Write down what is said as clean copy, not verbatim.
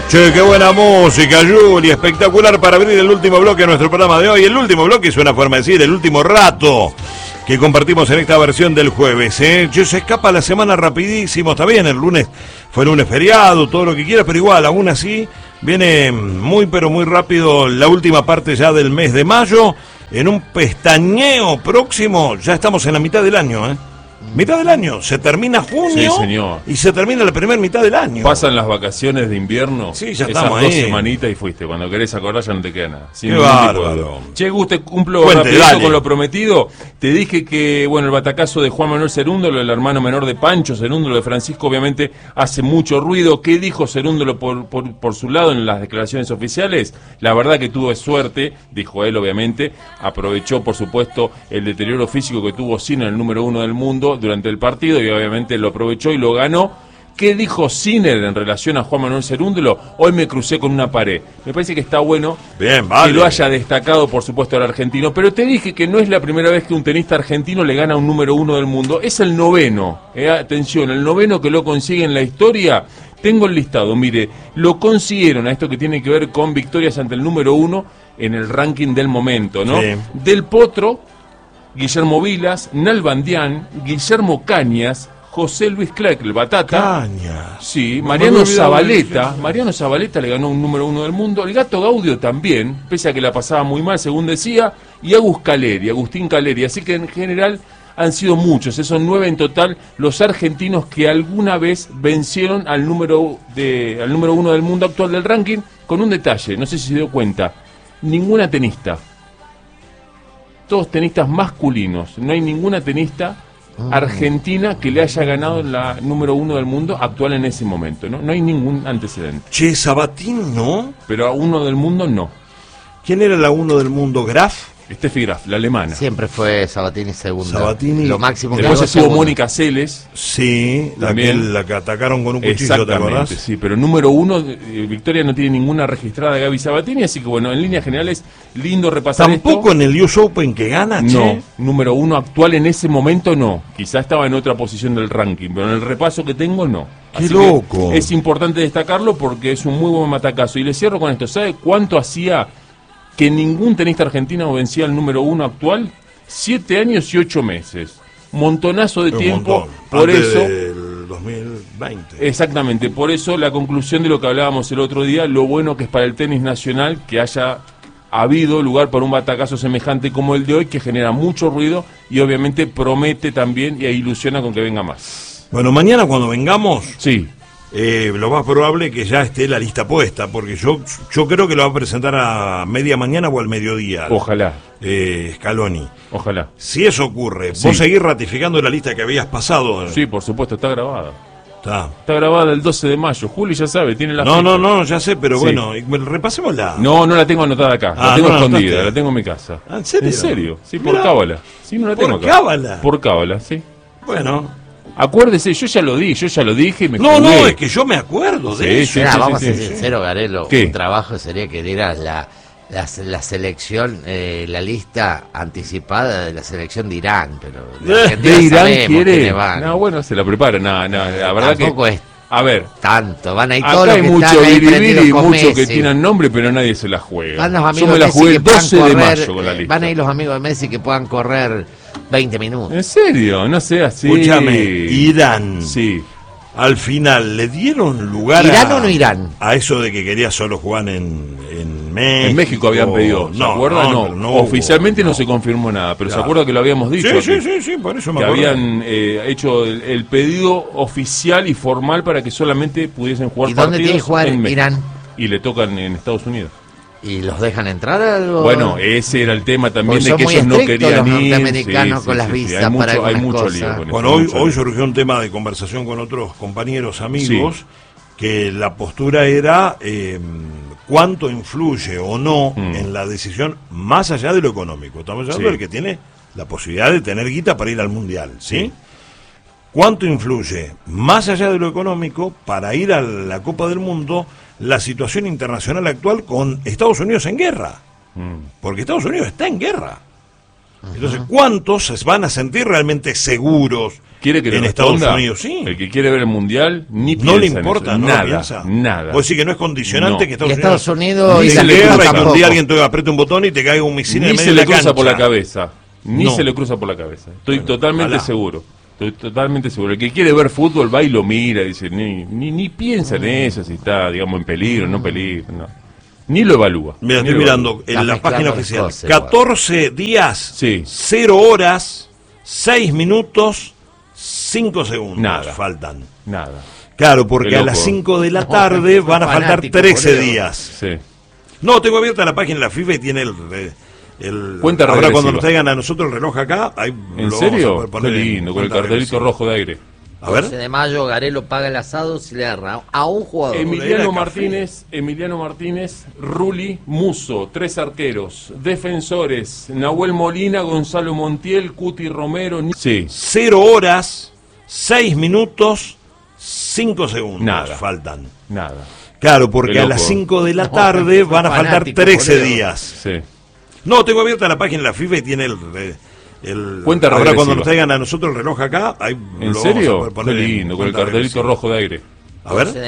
Che, qué buena música, Juli, espectacular para abrir el último bloque de nuestro programa de hoy. El último bloque es una forma de decir, el último rato que compartimos en esta versión del jueves, ¿eh? Se escapa la semana rapidísimo, está bien, el lunes fue lunes feriado, todo lo que quieras, pero igual, aún así, viene muy pero muy rápido la última parte ya del mes de mayo. En un pestañeo próximo, ya estamos en la mitad del año, ¿eh? Mitad del año, se termina junio, sí, señor, y se termina la primera mitad del año. Pasan las vacaciones de invierno, sí, ya esas estamos 2 ahí. semanitas y fuiste. Cuando querés acordar ya no te queda nada. Qué bárbaro. Che, Guste, cumplo rapidito con lo prometido. Te dije que, bueno, el batacazo de Juan Manuel Cerúndolo, el hermano menor de Pancho Cerúndolo, de Francisco, obviamente hace mucho ruido. ¿Qué dijo Cerúndolo por su lado en las declaraciones oficiales? La verdad que tuvo suerte, dijo él, obviamente. Aprovechó, por supuesto, el deterioro físico que tuvo Sinner, el número 1 del mundo, durante el partido, y obviamente lo aprovechó y lo ganó. ¿Qué dijo Sinner en relación a Juan Manuel Cerúndolo? Hoy me crucé con una pared. Me parece que está bueno bien, vale, que lo haya destacado, por supuesto, al argentino. Pero te dije que no es la primera vez que un tenista argentino le gana a un número 1 del mundo. Es el noveno. Atención, el noveno que lo consigue en la historia. Tengo el listado, mire, lo consiguieron a esto que tiene que ver con victorias ante el número 1 en el ranking del momento, ¿no? Sí. Del Potro, Guillermo Vilas, Nalbandián, Guillermo Cañas, José Luis Clark, el Batata. Cañas. Sí, Mariano Zabaleta. Mariano Zabaleta le ganó un número 1 del mundo. El Gato Gaudio también, pese a que la pasaba muy mal, según decía. Y Agustín Caleri. Así que en general han sido muchos. Son 9 en total los argentinos que alguna vez vencieron al número 1 del mundo actual del ranking. Con un detalle, no sé si se dio cuenta. Ninguna tenista. Todos tenistas masculinos. No hay ninguna tenista argentina que le haya ganado la número 1 del mundo actual en ese momento, ¿no? No hay ningún antecedente. Che, Sabatín, ¿no? Pero a 1 del mundo no. ¿Quién era la 1 del mundo? ¿Graf? Steffi Graf, la alemana. Siempre fue Sabatini segunda. Sabatini. Lo máximo que después estuvo Mónica Seles. Sí, también la que atacaron con un cuchillo, ¿te acordás? Sí, pero número 1, Victoria no tiene ninguna registrada de Gaby Sabatini, así que bueno, en líneas generales, lindo repasar ¿Tampoco esto. En el US Open que gana, no, che? Número 1 actual en ese momento no. Quizá estaba en otra posición del ranking, pero en el repaso que tengo no. ¡Qué loco! Es importante destacarlo porque es un muy buen matacazo. Y le cierro con esto. ¿Sabe cuánto hacía que ningún tenista argentino vencía al número 1 actual? 7 años y 8 meses. Montonazo de tiempo. Por eso, del 2020. Exactamente, por eso la conclusión de lo que hablábamos el otro día, lo bueno que es para el tenis nacional que haya habido lugar para un batacazo semejante como el de hoy, que genera mucho ruido y obviamente promete también y ilusiona con que venga más. Bueno, mañana cuando vengamos... Sí. Lo más probable es que ya esté la lista puesta, porque yo creo que lo va a presentar a media mañana o al mediodía. Ojalá. Scaloni. Ojalá. Si eso ocurre, sí. ¿Vos seguís ratificando la lista que habías pasado? Sí, por supuesto, está grabada. Está grabada el 12 de mayo. Juli ya sabe, tiene la fecha. No, ya sé, pero sí. Bueno, repasémosla. No la tengo anotada acá. La tengo escondida, la tengo en mi casa. ¿En serio? ¿En serio? Sí, por cábala. Sí, no la tengo acá. ¿Por cábala? Por cábala, sí. Bueno... Acuérdese, yo ya lo dije y me jugué. No, es que yo me acuerdo de eso. Vamos a ser sinceros, Garelo. ¿Qué? Un trabajo sería que dieras la selección, la lista anticipada de la selección de Irán. Pero ¿de Irán quiere? No, bueno, se la prepara. No, la verdad tampoco que... es a ver, tanto, van ahí acá todos los hay que mucho están ahí biribiri y muchos Messi. que tienen nombre, pero nadie se la juega. Yo me la Messi jugué el 12 de correr, mayo con la lista. Van ahí los amigos de Messi que puedan correr 20 minutos. ¿En serio? No sé, así. Escúchame, Irán. Sí. Al final, ¿le dieron lugar ¿Irán o no Irán? A eso de que quería solo jugar en México? En México habían pedido, ¿se acuerda? No, oficialmente no se confirmó nada, pero claro. ¿Se acuerda que lo habíamos dicho? Sí, por eso me que acuerdo. Habían hecho el pedido oficial y formal para que solamente pudiesen jugar ¿Y dónde partidos tiene que jugar en México. Irán? Y le tocan en Estados Unidos. ¿Y los dejan entrar algo? Bueno, ese era el tema también, pues de que ellos no querían los ir. norteamericanos con las visas hay mucho lío con eso. Bueno, hoy surgió un tema de conversación con otros compañeros, amigos, que la postura era cuánto influye o no en la decisión más allá de lo económico. Estamos hablando del que tiene la posibilidad de tener guita para ir al Mundial, ¿sí? ¿Cuánto influye más allá de lo económico para ir a la Copa del Mundo la situación internacional actual con Estados Unidos en guerra? Porque Estados Unidos está en guerra. Entonces, ¿cuántos se van a sentir realmente seguros ¿Quiere que le en Estados responda? Unidos? Sí. El que quiere ver el Mundial, ni No le piensa en importa, eso. no Nada, lo piensa. nada. Vos decís que no es condicionante No. que Y Estados Unidos ni y se la guerra y que un tampoco. día alguien te apriete un botón y te caiga un misil en Ni el medio se de le la cruza cancha. por la cabeza. Ni No. se le cruza por la cabeza. Estoy Bueno, totalmente ojalá. seguro. Estoy totalmente seguro. El que quiere ver fútbol va y lo mira, dice, ni piensa en eso, si está, digamos, en peligro, no peligro, no. Ni lo evalúa. Mira, Ni estoy lo mirando evalúa. en la Está página mezclando oficial. las cosas, 14 días, Sí. 0 horas, 6 minutos, 5 segundos Nada. faltan. Nada. Claro, porque Qué a loco. las 5 de la tarde No, van a faltar fanático, 13 boludo. días. Sí. No, tengo abierta la página de la FIFA y tiene el Cuenta ahora regresiva. cuando nos traigan a nosotros el reloj acá, ahí ¿En lo vamos a serio? poder Qué poner en lindo, con el cuenta cartelito regresiva. rojo de aire. A ver. 12 de mayo, Garelo paga el asado si le erra a un jugador. Emiliano Martínez, Rulli, Muso, 3 arqueros, defensores, Nahuel Molina, Gonzalo Montiel, Cuti Romero. Sí. 0 horas, 6 minutos, 5 segundos Nada. faltan. Nada. Claro, porque Qué a loco. las 5 de la tarde van a faltar fanático, 13 boludo. días. Sí. No, tengo abierta la página de la FIFA y tiene Cuenta ahora regresiva. cuando nos traigan a nosotros el reloj acá, ahí ¿En lo serio? vamos a poder Qué poner en lindo, con el cuenta cartelito regresiva. rojo de aire. A ver.